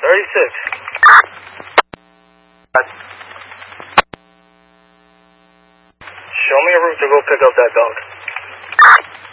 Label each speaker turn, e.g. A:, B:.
A: 36. Show me a route to go pick up that dog.